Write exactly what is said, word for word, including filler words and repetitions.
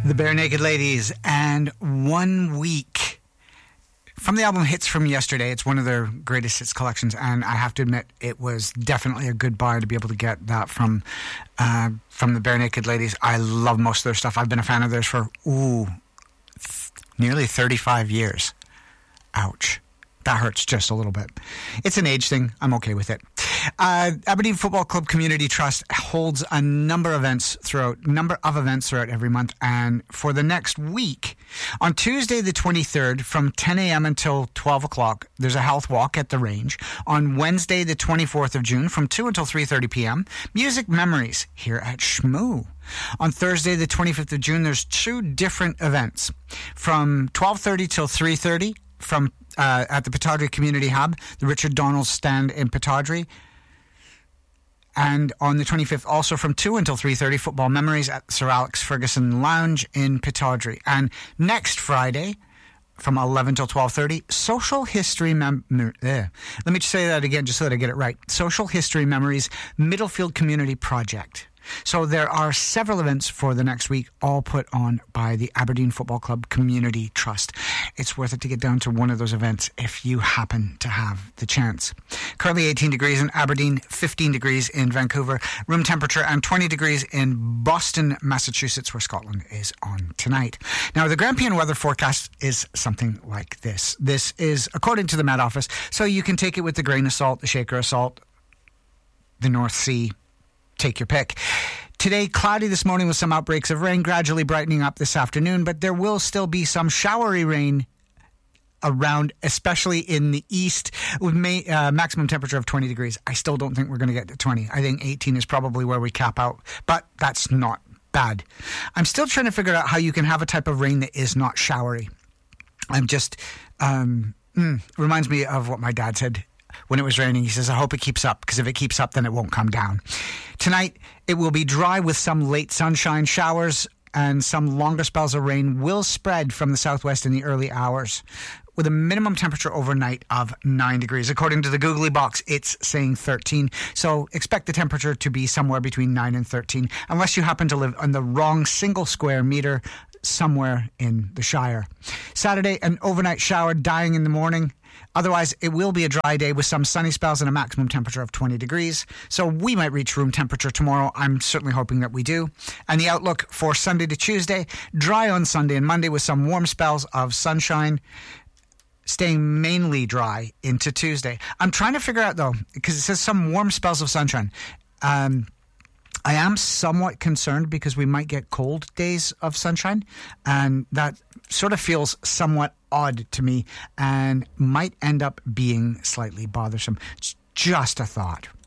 The Bare Naked Ladies, and One Week. From the album Hits From Yesterday, it's one of their greatest hits collections, and I have to admit, it was definitely a good buy to be able to get that from uh, from the Bare Naked Ladies. I love most of their stuff. I've been a fan of theirs for, ooh, th- nearly thirty-five years. Ouch. That hurts just a little bit. It's an age thing. I'm okay with it. Uh, Aberdeen Football Club Community Trust holds a number of events throughout, number of events throughout every month. And for the next week, on Tuesday the twenty-third, from ten a.m. until twelve o'clock, there's a health walk at the range. On Wednesday the twenty-fourth of June, from two until three thirty p.m., Music Memories here at Shmoo. On Thursday the twenty-fifth of June, there's two different events. From twelve thirty till three thirty, from uh, at the Pittodrie Community Hub, the Richard Donald stand in Pittodrie. And on the twenty-fifth, also from two until three thirty, Football Memories at Sir Alex Ferguson Lounge in Pittodrie. And next Friday, from eleven till twelve thirty, Social History Mem- eh. Let me just say that again, just so that I get it right. Social History Memories Middlefield Community Project. So there are several events for the next week, all put on by the Aberdeen Football Club Community Trust. It's worth it to get down to one of those events if you happen to have the chance. Currently eighteen degrees in Aberdeen, fifteen degrees in Vancouver, room temperature, and twenty degrees in Boston, Massachusetts, where Scotland is on tonight. Now, the Grampian weather forecast is something like this. This is according to the Met Office, so you can take it with the grain of salt, the shaker of salt, the North Sea. Take your pick. Today, cloudy this morning with some outbreaks of rain, gradually brightening up this afternoon, but there will still be some showery rain around, especially in the east, with may, uh, maximum temperature of twenty degrees. I still don't think we're going to get to twenty. I think eighteen is probably where we cap out, but that's not bad. I'm still trying to figure out how you can have a type of rain that is not showery. I'm just, um, mm, reminds me of what my dad said when it was raining. He says, I hope it keeps up, because if it keeps up, then it won't come down. Tonight, it will be dry with some late sunshine. Showers and some longer spells of rain will spread from the southwest in the early hours, with a minimum temperature overnight of nine degrees. According to the Googly Box, it's saying thirteen. So expect the temperature to be somewhere between nine and thirteen, unless you happen to live on the wrong single square meter somewhere in the Shire. Saturday, an overnight shower dying in the morning. Otherwise, it will be a dry day with some sunny spells and a maximum temperature of twenty degrees. So we might reach room temperature tomorrow. I'm certainly hoping that we do. And the outlook for Sunday to Tuesday, dry on Sunday and Monday with some warm spells of sunshine, staying mainly dry into Tuesday. I'm trying to figure out, though, because it says some warm spells of sunshine. Um... I am somewhat concerned because we might get cold days of sunshine, and that sort of feels somewhat odd to me and might end up being slightly bothersome. It's just a thought.